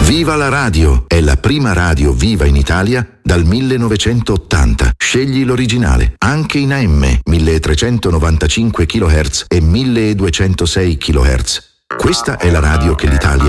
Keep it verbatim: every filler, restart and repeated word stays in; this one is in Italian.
Viva la radio! È la prima radio viva in Italia dal millenovecentottanta. Scegli l'originale, anche in A M, milletrecentonovantacinque chilohertz e milleduecentosei chilohertz. Questa è la radio che l'Italia